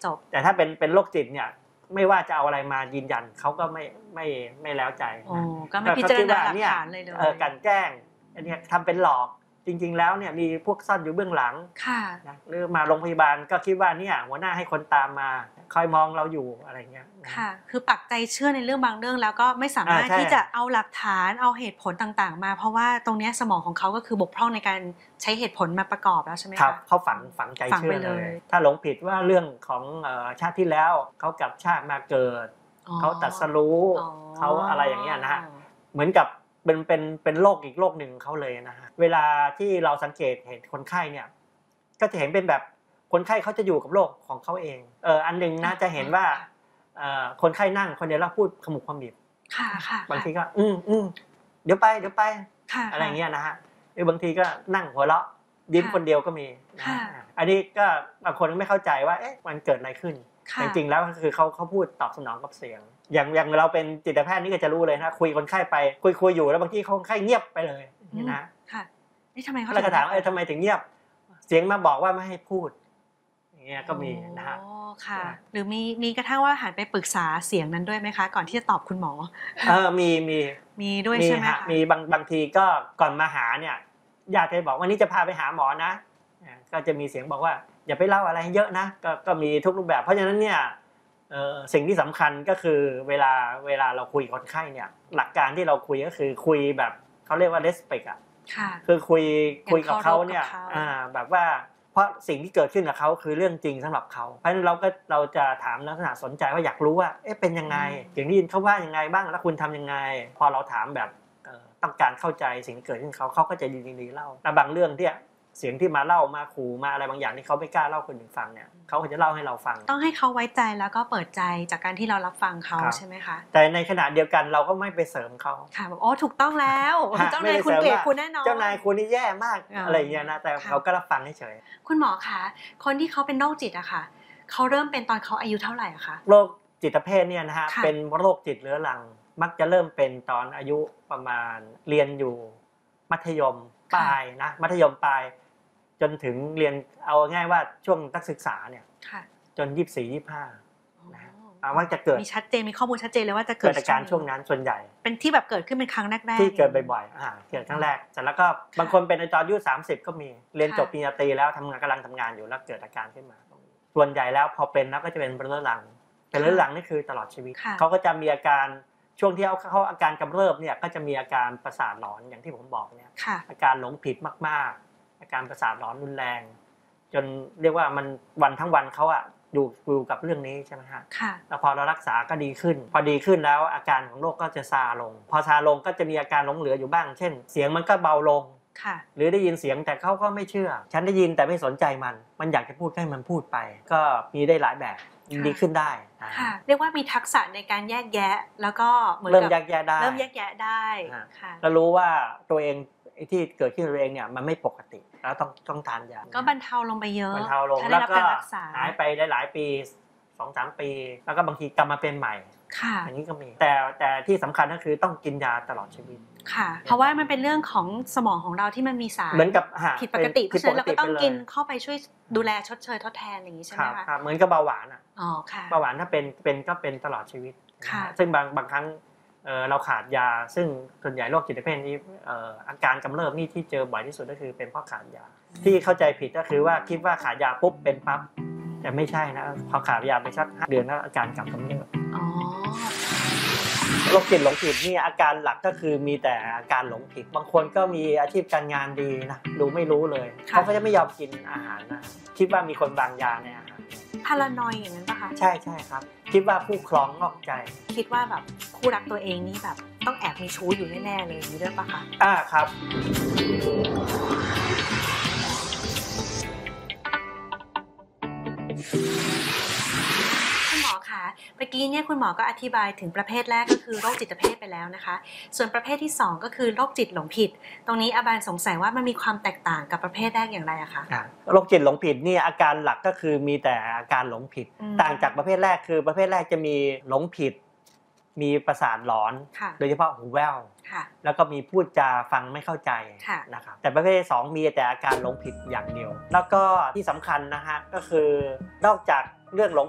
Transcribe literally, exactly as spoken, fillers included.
จบแต่ถ้าเป็นเป็นโรคจิตเนี่ยไม่ว่าจะเอาอะไรมายืนยันเขาก็ไม่ไม่ไม่แล้วใจนะก็ไม่พิจารณาหลักฐานเลยเลยการแกล้งอันนี้ทำเป็นหลอกจริงๆแล้วเนี่ยมีพวกซ่อนอยู่เบื้องหลังนะหรือมาโรงพยาบาลก็คิดว่าเนี่ยหัวหน้าให้คนตามมาคอยมองเราอยู่อะไรเงี้ยค่ะคือปักใจเชื่อในเรื่องบางเรื่องแล้วก็ไม่สามารถที่จะเอาหลักฐานเอาเหตุผลต่างๆมาเพราะว่าตรงนี้สมองของเขาก็คือบกพร่องในการใช้เหตุผลมาประกอบแล้วใช่ไหมคะครับเขาฝังฝังใจเชื่อเลยถ้าหลงผิดว่าเรื่องของชาติที่แล้วเขากลับชาติมาเกิดเขาตรัสรู้เขาอะไรอย่างเงี้ยนะฮะเหมือนกับเป็นเป็นเป็นโรคอีกโรคหนึ่งเขาเลยนะฮะเวลาที่เราสังเกตเห็นคนไข้เนี่ยก็จะเห็นเป็นแบบคนไข้เขาจะอยู่กับโรคของเขาเองเอออันนึงนะจะเห็นว่าเอ่อคนไข้นั่งคนเดียวแล้วพูดขมุกขมิบค่ะค่ะบางทีก็อืมอืมเดี๋ยวไปเดี๋ยวไปอะไรเงี้ยนะฮะหรือบางทีก็นั่งหัวเราะยิ้มคนเดียวก็มีนะอันนี้ก็บางคนก็ไม่เข้าใจว่าเอ๊ะมันเกิดอะไรขึ้นจริงๆแล้วก็คือเขาเขาพูดตอบสนองกับเสียงอย่างอย่างเราเป็นจิตแพทย์นี่ก็จะรู้เลยนะคุยคนไข้ไปคุยคุยอยู่แล้วบางทีคนไข้เงียบไปเลยนี่นะค่ะนี่ทำไมเขาแล้วก็ถามเออทำไมถึงเงียบเสียงมาบอกว่าไม่ให้พูดอย่างเงี้ยก็มีนะฮะอ๋อค่ะหรือมีมีกระทั่งว่าหันไปปรึกษาเสียงนั้นด้วยไหมคะก่อนที่จะตอบคุณหมอเออมีมีมีด้วยใช่ไหมคะมีบางบางทีก็ก่อนมาหาเนี่ยญาติจะบอกวันนี้จะพาไปหาหมอนะก็จะมีเสียงบอกว่าอย่าไปเล่าอะไรเยอะนะก็ก็มีทุกรูปแบบเพราะฉะนั้นเนี่ยเอ่อสิ่งที่สำคัญก็คือเวลาเวลาเราคุยกับคนไข้เนี่ยหลักการที่เราคุยก็คือคุยแบบเขาเรียกว่า respect อ่ะคือคุยคุยกับเขาเนี่ยอ่าแบบว่าเพราะสิ่งที่เกิดขึ้นกับเขาคือเรื่องจริงสำหรับเขาเพราะฉะนั้นเราก็เราจะถามลักษณะสนใจว่าอยากรู้ว่าเอ๊ะเป็นยังไงอย่างที่ยินเขาว่ายังไงบ้างแล้วคุณทำยังไงพอเราถามแบบต้องการเข้าใจสิ่งที่เกิดขึ้นเขาเขาก็จะดีๆเล่าแต่บางเรื่องที่เสียงที่มาเล่ามาขู่มาอะไรบางอย่างที่เขาไม่กล้าเล่าคนอื่นฟังเนี่ยเขาก็จะเล่าให้เราฟังต้องให้เขาไว้ใจแล้วก็เปิดใจจากการที่เรารับฟังเขาใช่ไหมคะแต่ในขณะเดียวกันเราก็ไม่ไปเสริมเขาค่ะแบบอ๋อถูกต้องแล้วเจ้านายคุณเกลียดคุณแน่นอนเจ้านายคุณนี่แย่มากอะไรอย่างเงี้ยนะแต่เขาก็รับฟังเฉยๆคุณหมอคะคนที่เขาเป็นโรคจิตอะค่ะเขาเริ่มเป็นตอนเขาอายุเท่าไหร่อะคะโรคจิตเภทเนี่ยนะฮะเป็นโรคจิตเรื้อรังมักจะเริ่มเป็นตอนอายุประมาณเรียนอยู่มัธยมปลายนะมัธยมปลายจนถึงเรียนเอาง่ายว่าช่วงนักศึกษาเนี่ยจนยี่สิบสี่ ยี่สิบห้านะฮะว่าจะเกิดมีชัดเจนมีข้อมูลชัดเจนเลยว่าจะเกิดอาการช่วงนั้นส่วนใหญ่เป็นที่แบบเกิดขึ้นเป็นครั้งแรกๆที่เกิดบ่อยๆอ่าเกิดครั้งแรกเสร็จแล้วก็บางคนเป็นในตอนอายุสามสิบก็มีเรียนจบปริญญาตรีแล้วทำงานกำลังทำงานอยู่แล้วเกิดอาการขึ้นมาส่วนใหญ่แล้วพอเป็นแล้วก็จะเป็นเรื้อรังเป็นเรื้อรังนี่คือตลอดชีวิตเขาก็จะมีอาการช่วงที่เขาเขาอาการกำเริบเนี่ยก็จะมีอาการประสาทหลอนอย่างที่ผมบอกเนี่ยอาการหลงผิดมากๆอาการประสาทหลอนรุนแรงจนเรียกว่ามันวันทั้งวันเขาอะอยู่อยู่กับเรื่องนี้ใช่ไหมฮะแล้วพอเรารักษาก็ดีขึ้นพอดีขึ้นแล้วอาการของโรคก็จะซาลงพอซาลงก็จะมีอาการหลงเหลืออยู่บ้างเช่นเสียงมันก็เบาลงหรือได้ยินเสียงแต่เขาก็ไม่เชื่อฉันได้ยินแต่ไม่สนใจมันมันอยากจะพูดให้มันพูดไปก็มีได้หลายแบบดีขึ้นได้ค่ะเรียกว่ามีทักษะในการแยกแยะแล้วก็เหมือนกับเริ่มแยกแยะได้เริ่มแยกแยะได้ค่ะแล้วรู้ว่าตัวเองไอ้ที่เกิดขึ้นตัวเองเนี่ยมันไม่ปกติแล้วต้องต้องทานยาก็บรรเทาลงไปเยอะบรรเทาลงแล้วก็หายไปได้หลายปี สองถึงสาม ปีแล้วก็บางทีกลับมาเป็นใหม่ค่ะอันนี้ก็มีแต่แต่ที่สำคัญก็คือต้องกินยาตลอดชีวิตค่ะเพราะว่ามันเป็นเรื่องของสมองของเราที่มันมีสารเหมือนกับผิดปกติเพราะฉะนั้นเราก็ต้องกินเข้าไปช่วยดูแลชดเชยทดแทนอย่างนี้ใช่ไหมคะครับเหมือนกับเบาหวานอ่ะอ๋อค่ะเบาหวานถ้าเป็นเป็นก็เป็นตลอดชีวิตซึ่งบางบางครั้งเราขาดยาซึ่งส่วนใหญ่โรคจิตเภทนี้อาการกำเริบนี่ที่เจอบ่อยที่สุดก็คือเป็นเพราะขาดยาที่เข้าใจผิดก็คือว่าคิดว่าขาดยาปุ๊บเป็นปั๊บแต่ไม่ใช่นะพอขาดยาไปสักห้าเดือนแล้วอาการกลับกำเริบอ๋อโรคจิตหลงผิดนี่อาการหลักก็คือมีแต่อาการหลงผิดบางคนก็มีอาชีพการงานดีนะดูไม่รู้เลยเขาก็จะไม่ยอมกินอาหารนะคิดว่ามีคนวางยาในอาหารพารานอยอย่างนั้นป่ะคะใช่ใช่ครับคิดว่าผู้ครองนอกใจคิดว่าแบบคู่รักตัวเองนี่แบบต้องแอบมีชู้อยู่แน่ๆเลยมีด้วยป่ะคะอ่าครับคุณหมอคะเมื่อกี้เนี่ยคุณหมอก็อธิบายถึงประเภทแรกก็คือโรคจิตเภทไปแล้วนะคะส่วนประเภทที่สองก็คือโรคจิตหลงผิดตรงนี้อาบานสงสัยว่ามันมีความแตกต่างกับประเภทแรกอย่างไรอะคะโรคจิตหลงผิดนี่อาการหลักก็คือมีแต่อาการหลงผิดต่างจากประเภทแรกคือประเภทแรกจะมีหลงผิดมีประสาทหลอนโดยเฉพาะหูแว่วแล้วก็มีพูดจาฟังไม่เข้าใจนะครับแต่ประเภทสองมีแต่อาการหลงผิดอย่างเดียวแล้วก็ที่สำคัญนะฮะก็คือนอกจากเรื่องหลง